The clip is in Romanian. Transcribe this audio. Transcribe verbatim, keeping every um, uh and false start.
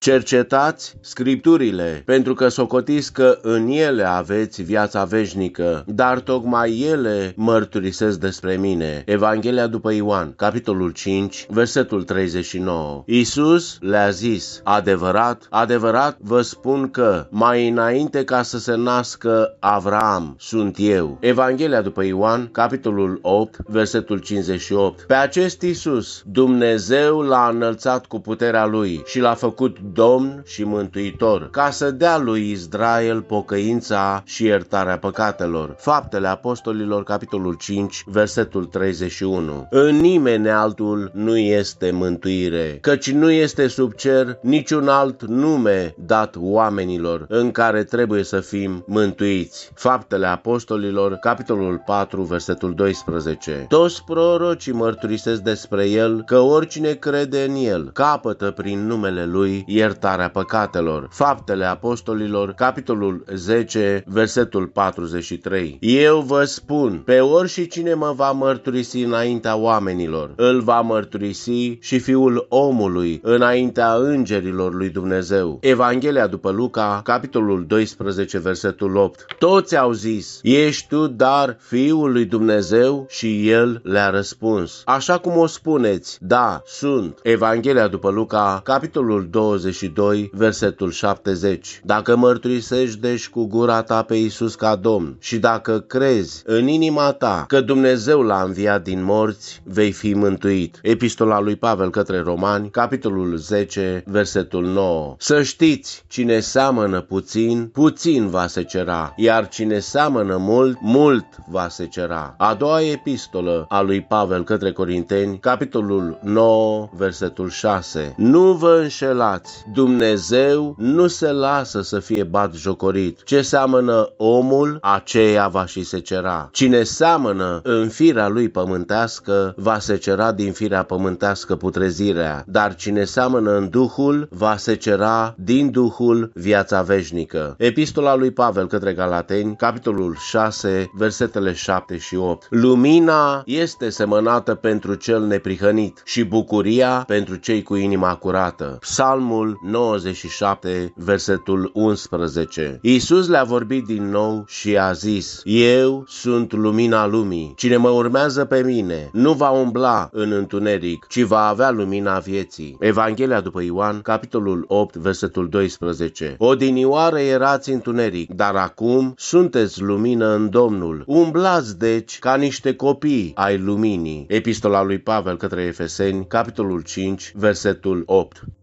Cercetați Scripturile, pentru că socotiți că în ele aveți viața veșnică, dar tocmai ele mărturisesc despre mine. Evanghelia după Ioan, capitolul cinci, versetul treizeci și nouă. Iisus le-a zis: adevărat, adevărat vă spun că mai înainte ca să se nască Avraam sunt eu. Evanghelia după Ioan, capitolul opt, versetul cincizeci și opt. Pe acest Iisus Dumnezeu l-a înălțat cu puterea lui și l-a făcut Domn și Mântuitor, ca să dea lui Israel pocăința și iertarea păcatelor. Faptele Apostolilor, capitolul cinci, versetul treizeci și unu. În nimeni altul nu este mântuire, căci nu este sub cer niciun alt nume dat oamenilor în care trebuie să fim mântuiți. Faptele Apostolilor, capitolul patru, versetul doisprezece. Toți prorocii mărturisesc despre el că oricine crede în el capătă prin numele lui iertarea păcatelor. Faptele Apostolilor, capitolul zece, versetul patruzeci și trei. Eu vă spun, pe oricine mă va mărturisi înaintea oamenilor, îl va mărturisi și Fiul omului înaintea îngerilor lui Dumnezeu. Evanghelia după Luca, capitolul doisprezece, versetul opt. Toți au zis: ești tu dar Fiul lui Dumnezeu? Și el le-a răspuns: așa cum o spuneți, da, sunt. Evanghelia după Luca, capitolul douăzeci și doi, versetul șaptezeci. Dacă mărturisești deci cu gura ta pe Iisus ca Domn și dacă crezi în inima ta că Dumnezeu l-a înviat din morți, vei fi mântuit. Epistola lui Pavel către Romani, capitolul zece, versetul nouă. Să știți, cine seamănă puțin, puțin va secera, iar cine seamănă mult, mult va secera. A doua epistolă a lui Pavel către Corinteni, capitolul nouă, versetul șase. Nu vă înșelați, Dumnezeu nu se lasă să fie batjocorit. Ce seamănă omul, aceea va și secera. Cine seamănă în firea lui pământească, va secera din firea pământească putrezirea, dar cine seamănă în Duhul, va secera din Duhul viața veșnică. Epistola lui Pavel către Galateni, capitolul șase, versetele șapte și opt. Lumina este semănată pentru cel neprihănit și bucuria pentru cei cu inima curată. Psalmul nouăzeci și șapte, versetul unsprezece. Iisus le-a vorbit din nou și a zis: eu sunt lumina lumii. Cine mă urmează pe mine nu va umbla în întuneric, ci va avea lumina vieții. Evanghelia după Ioan, capitolul opt, versetul doisprezece. Odinioară erați întuneric, dar acum sunteți lumină în Domnul. Umblați deci ca niște copii ai luminii. Epistola lui Pavel către Efeseni, capitolul cinci, versetul opt.